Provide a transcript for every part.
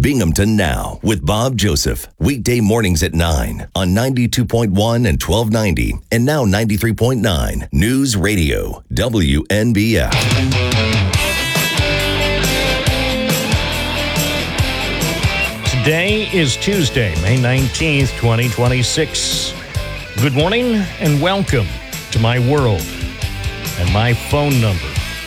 Binghamton Now with Bob Joseph. Weekday mornings at 9 on 92.1 and 1290 and now 93.9 News Radio WNBF. Today is Tuesday, May 19th, 2026. Good morning and welcome to my world. And my phone number,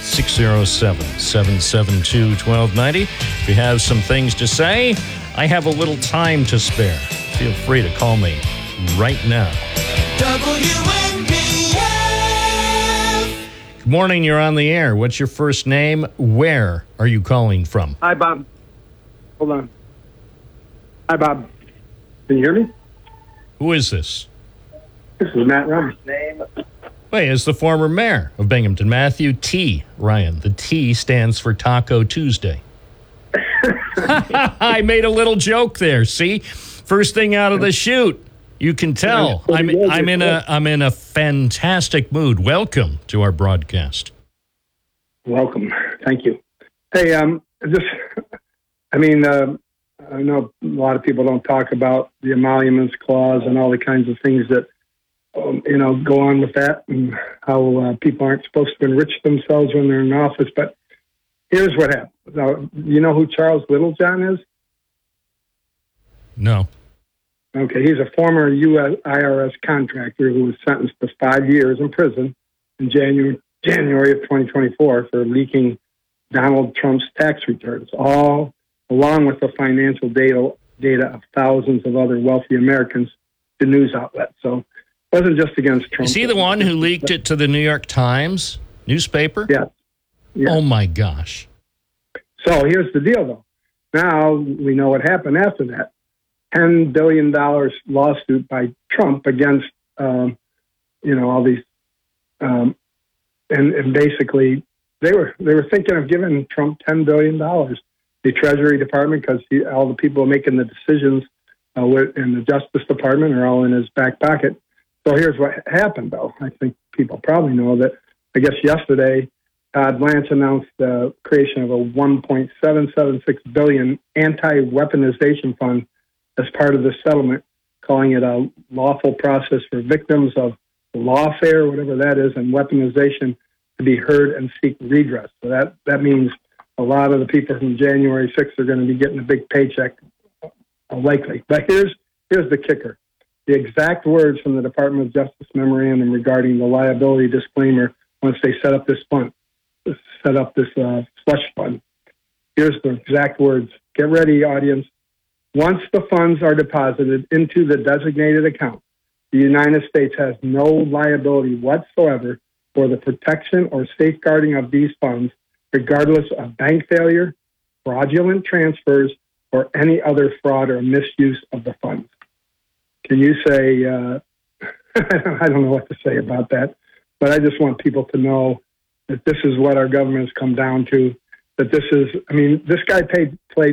607-772-1290. If you have some things to say, I have a little time to spare. Feel free to call me right now. WNBF. Good morning, you're on the air. What's your first name? Where are you calling from? Hi, Bob. Hold on. Hi, Bob. Can you hear me? Who is this? This is Matt Ryan. Wait, it's the former mayor of Binghamton, Matthew T. Ryan. The T stands for Taco Tuesday. I made a little joke there. See, first thing out of the chute, you can tell I'm in a fantastic mood. Welcome to our broadcast. Welcome, thank you. Hey, I know a lot of people don't talk about the emoluments clause and all the kinds of things that go on with that, and how people aren't supposed to enrich themselves when they're in office. But here's what happened. Now, you know who Charles Littlejohn is? No. Okay, he's a former U.S. IRS contractor who was sentenced to 5 years in prison in January of 2024 for leaking Donald Trump's tax returns, all along with the financial data of thousands of other wealthy Americans to news outlets. So it wasn't just against Trump. Is he the one who leaked it to the New York Times newspaper? Yeah. Oh, my gosh. So here's the deal, though. Now we know what happened after that. $10 billion lawsuit by Trump against, all these, and basically they were thinking of giving Trump $10 billion. The Treasury Department, because all the people making the decisions in the Justice Department are all in his back pocket. So here's what happened, though. I think people probably know that, I guess yesterday, Todd Blanche announced the creation of a $1.776 billion anti-weaponization fund as part of the settlement, calling it a lawful process for victims of lawfare, whatever that is, and weaponization to be heard and seek redress. So that means a lot of the people from January 6th are going to be getting a big paycheck, likely. But here's the kicker. The exact words from the Department of Justice memorandum regarding the liability disclaimer once they set up this slush fund. Here's the exact words. Get ready, audience. Once the funds are deposited into the designated account, the United States has no liability whatsoever for the protection or safeguarding of these funds, regardless of bank failure, fraudulent transfers, or any other fraud or misuse of the funds. Can you say, I don't know what to say about that, but I just want people to know that this is what our government has come down to, that this guy paid